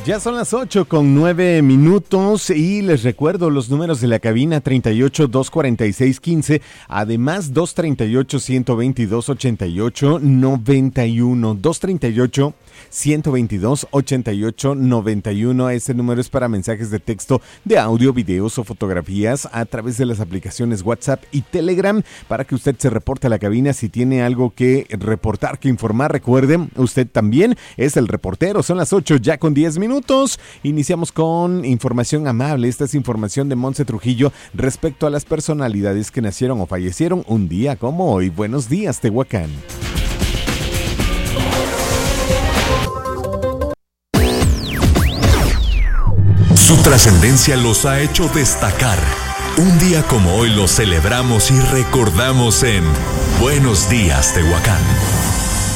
Ya son las 8:09 y les recuerdo los números de la cabina 38-246-15, además 238-122-88-91, 238-122-88-91. Este número es para mensajes de texto, de audio, videos o fotografías a través de las aplicaciones WhatsApp y Telegram para que usted se reporte a la cabina si tiene algo que reportar, que informar. Recuerden, usted también es el reportero. Son las 8 ya con 10 minutos. Iniciamos con información amable. Esta es información de Montse Trujillo respecto a las personalidades que nacieron o fallecieron un día como hoy. Buenos días, Tehuacán. Su trascendencia los ha hecho destacar. Un día como hoy lo celebramos y recordamos en Buenos Días, Tehuacán.